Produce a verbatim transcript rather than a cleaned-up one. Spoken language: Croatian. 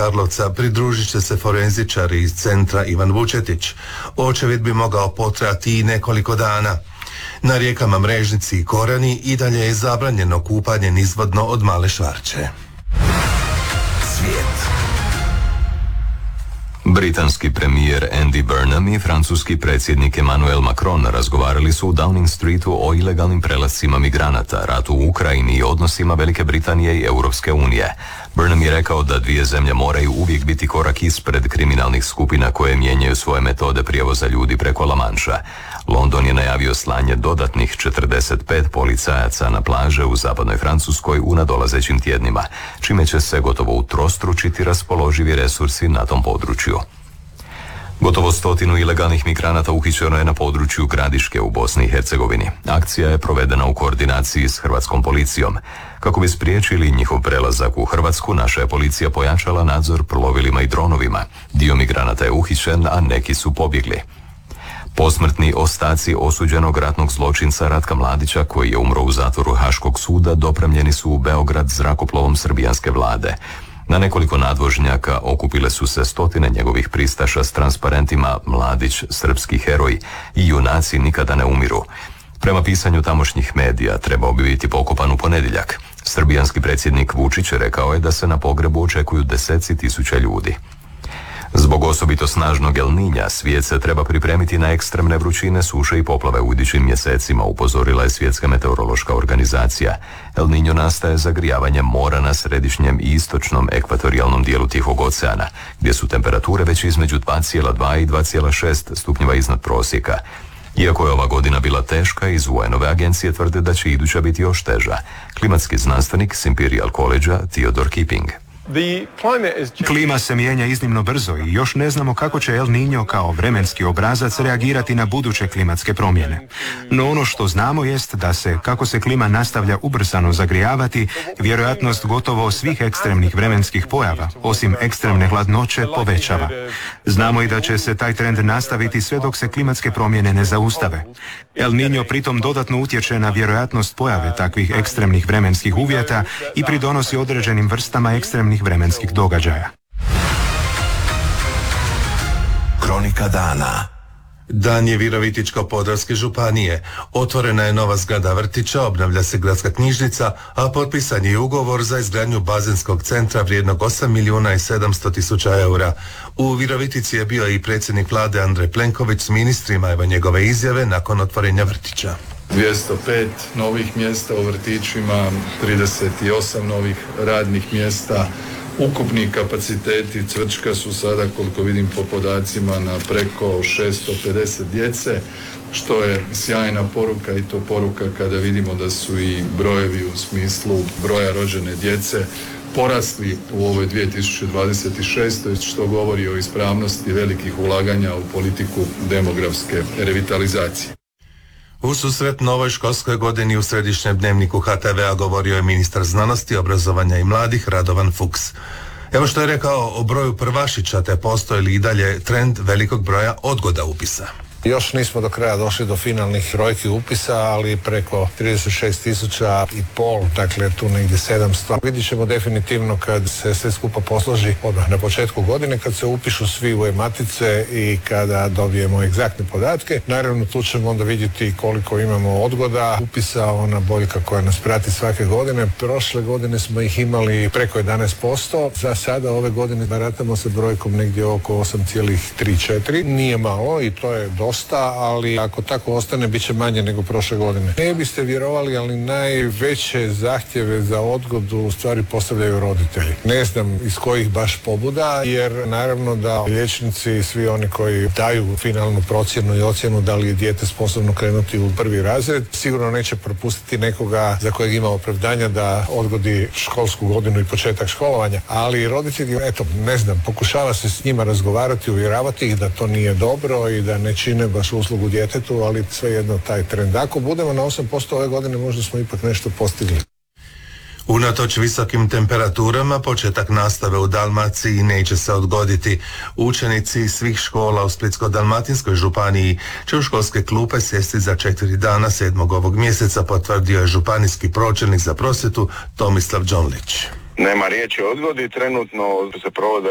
Karlovca pridružit će se forenzičari iz centra Ivan Vučetić. Očevid bi mogao potrajati i nekoliko dana. Na rijekama Mrežnici i Korani i dalje je zabranjeno kupanje nizvodno od Male Švarče. Svijet. Britanski premijer Andy Burnham i francuski predsjednik Emmanuel Macron razgovarali su u Downing Streetu o ilegalnim prelascima migranata, ratu u Ukrajini i odnosima Velike Britanije i Europske unije. Burnham je rekao da dvije zemlje moraju uvijek biti korak ispred kriminalnih skupina koje mijenjaju svoje metode prijevoza ljudi preko La Manša. London je najavio slanje dodatnih četrdeset pet policajaca na plaže u zapadnoj Francuskoj u nadolazećim tjednima, čime će se gotovo utrostručiti raspoloživi resursi na tom području. Gotovo stotinu ilegalnih migranata uhićeno je na području Gradiške u Bosni i Hercegovini. Akcija je provedena u koordinaciji s hrvatskom policijom. Kako bi spriječili njihov prelazak u Hrvatsku, naša je policija pojačala nadzor plovilima i dronovima. Dio migranata je uhićen, a neki su pobjegli. Posmrtni ostaci osuđenog ratnog zločinca Ratka Mladića, koji je umro u zatvoru Haškog suda, dopremljeni su u Beograd zrakoplovom srbijanske vlade. Na nekoliko nadvožnjaka okupile su se stotine njegovih pristaša s transparentima "Mladić, srpski heroj" i "Junaci nikada ne umiru". Prema pisanju tamošnjih medija trebao bi biti pokopan u ponedjeljak. Srbijanski predsjednik Vučić rekao je da se na pogrebu očekuju deseci tisuća ljudi. Zbog osobito snažnog El Niña svijet se treba pripremiti na ekstremne vrućine, suše i poplave u idućim mjesecima, upozorila je Svjetska meteorološka organizacija. El Niño nastaje zagrijavanjem mora na središnjem i istočnom ekvatorijalnom dijelu Tihog oceana, gdje su temperature već između dva zarez dva i dva zarez šest stupnjeva iznad prosjeka. Iako je ova godina bila teška, iz U N-ove agencije tvrde da će iduća biti još teža. Klimatski znanstvenik s Imperial College-a Theodore Keeping. Klima se mijenja iznimno brzo i još ne znamo kako će El Niño kao vremenski obrazac reagirati na buduće klimatske promjene. No ono što znamo jest da se, kako se klima nastavlja ubrzano zagrijavati, vjerojatnost gotovo svih ekstremnih vremenskih pojava, osim ekstremne hladnoće, povećava. Znamo i da će se taj trend nastaviti sve dok se klimatske promjene ne zaustave. El Niño pritom dodatno utječe na vjerojatnost pojave takvih ekstremnih vremenskih uvjeta i pridonosi određenim vrstama ekstremnih vremenskih događaja. Kronika dana. Dan je Virovitičko-podravske županije. Otvorena je nova zgrada vrtića, obnavlja se gradska knjižnica, a potpisan je ugovor za izgradnju bazenskog centra vrijednog osam milijuna i sedamsto tisuća eura. U Virovitici je bio i predsjednik vlade Andrej Plenković s ministrima, evo njegove izjave nakon otvorenja vrtića. dvjesto pet novih mjesta u vrtićima, trideset osam novih radnih mjesta. Ukupni kapaciteti Cvrčka su sada, koliko vidim po podacima, na preko šesto pedeset djece, što je sjajna poruka, i to poruka kada vidimo da su i brojevi u smislu broja rođene djece porasli u ovoj dvije tisuće dvadeset šestoj, što govori o ispravnosti velikih ulaganja u politiku demografske revitalizacije. U susret novoj školskoj godini u središnjem dnevniku H T V-a govorio je ministar znanosti, obrazovanja i mladih Radovan Fuchs. Evo što je rekao o broju prvašića, te postoji li i dalje trend velikog broja odgoda upisa. Još nismo do kraja došli do finalnih brojki upisa, ali preko trideset šest tisuća i pol, dakle tu negdje sedamsto. Vidjet ćemo definitivno kad se sve skupa posloži odmah na početku godine, kad se upišu svi u e-matice i kada dobijemo egzaktne podatke. Naravno tu ćemo onda vidjeti koliko imamo odgoda upisa, ona boljka koja nas prati svake godine. Prošle godine smo ih imali preko jedanaest posto, za sada ove godine baratamo sa brojkom negdje oko osam zarez tri četiri. Nije malo i to je dosta. Ali ako tako ostane, bit će manje nego prošle godine. Ne biste vjerovali, ali najveće zahtjeve za odgodu u stvari postavljaju roditelji. Ne znam iz kojih baš pobuda, jer naravno da liječnici i svi oni koji daju finalnu procjenu i ocjenu da li je dijete sposobno krenuti u prvi razred, sigurno neće propustiti nekoga za kojeg ima opravdanja da odgodi školsku godinu i početak školovanja. Ali roditelji, eto, ne znam, pokušava se s njima razgovarati, uvjeravati ih da to nije dobro i da ne čine baš uslugu djetetu, ali svejedno taj trend. Ako budemo na osam posto ove godine, možda smo ipak nešto postigli. Unatoč visokim temperaturama, početak nastave u Dalmaciji neće se odgoditi. Učenici svih škola u Splitsko-dalmatinskoj županiji će u školske klupe sjesti za četiri dana sedmog ovog mjeseca, potvrdio je županijski pročelnik za prosvjetu Tomislav Đonlić. Nema riječi o odgodi, trenutno se provode